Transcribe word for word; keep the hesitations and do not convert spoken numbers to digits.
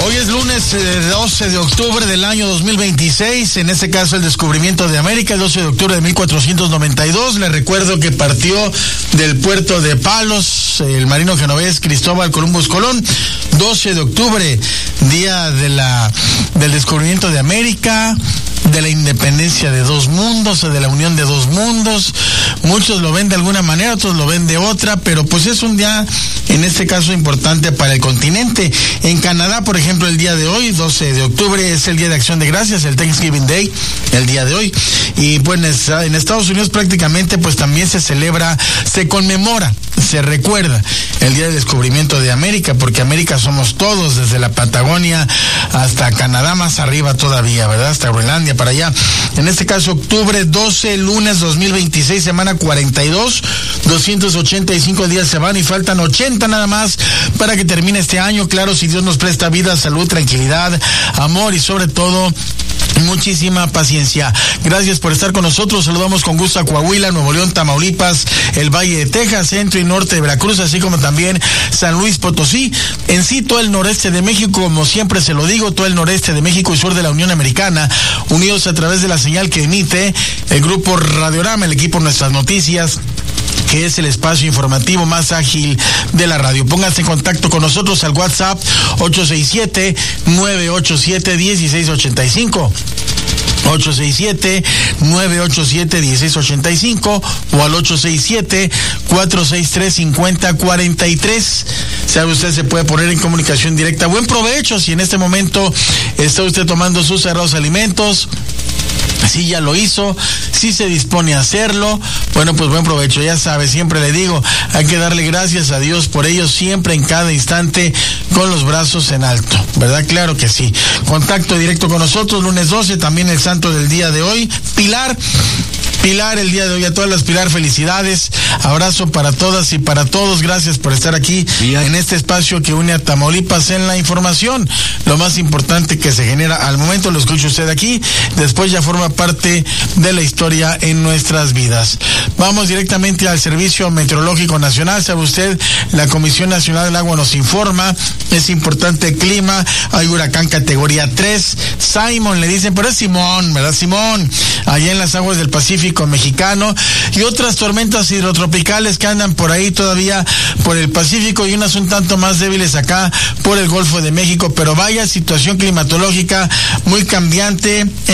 Hoy es lunes eh, doce de octubre del año dos mil veintiséis, en este caso el descubrimiento de América, el doce de octubre de mil cuatrocientos noventa y dos. Les recuerdo que partió del puerto de Palos el marino genovés Cristóbal Columbus Colón, doce de octubre, día de la del descubrimiento de América, de la independencia de dos mundos, o de la unión de dos mundos. Muchos lo ven de alguna manera, otros lo ven de otra, pero pues es un día, en este caso, importante para el continente. En Canadá, por ejemplo, el día de hoy, doce de octubre, es el Día de Acción de Gracias, el Thanksgiving Day, el día de hoy. Y pues en Estados Unidos prácticamente pues también se celebra, se conmemora, se recuerda el Día del Descubrimiento de América, porque América somos todos, desde la Patagonia hasta Canadá, más arriba todavía, ¿verdad? Hasta Groenlandia, para allá. En este caso, octubre doce, lunes dos mil veintiséis, semana cuarenta y dos, doscientos ochenta y cinco días se van y faltan ochenta nada más para que termine este año. Claro, si Dios nos presta vida, salud, tranquilidad, amor y sobre todo muchísima paciencia. Gracias por estar con nosotros. Saludamos con gusto a Coahuila, Nuevo León, Tamaulipas, el Valle de Texas, centro y norte de Veracruz, así como también San Luis Potosí. En sí, todo el noreste de México, como siempre se lo digo, todo el noreste de México y sur de la Unión Americana, unidos a través de la señal que emite el grupo Radiorama, el equipo Nuestras Noticias, que es el espacio informativo más ágil de la radio. Pónganse en contacto con nosotros al WhatsApp ocho seis siete, nueve ocho siete, uno seis ocho cinco. ocho seis siete, nueve ocho siete, uno seis ocho cinco o al ocho seis siete, cuatro seis tres, cinco cero cuatro tres. Sabe usted, se puede poner en comunicación directa. Buen provecho si en este momento está usted tomando sus sagrados alimentos. Si ya lo hizo, si se dispone a hacerlo, bueno, pues buen provecho. Ya sabe, siempre le digo, hay que darle gracias a Dios por ello siempre, en cada instante, con los brazos en alto, ¿verdad? Claro que sí. Contacto directo con nosotros, lunes doce, también el santo del día de hoy, Pilar. Pilar, el día de hoy, a todas las Pilar, felicidades, abrazo para todas y para todos, gracias por estar aquí Bien. en este espacio que une a Tamaulipas en la información, lo más importante que se genera al momento, lo escucha usted aquí, después ya forma parte de la historia en nuestras vidas. Vamos directamente al Servicio Meteorológico Nacional. Sabe usted, la Comisión Nacional del Agua nos informa, es importante el clima, hay huracán categoría tres, Simon le dicen, pero es Simón, ¿verdad? Simón, allá en las aguas del Pacífico mexicano, y otras tormentas hidrotropicales que andan por ahí todavía por el Pacífico, y unas un tanto más débiles acá por el Golfo de México, pero vaya situación climatológica muy cambiante.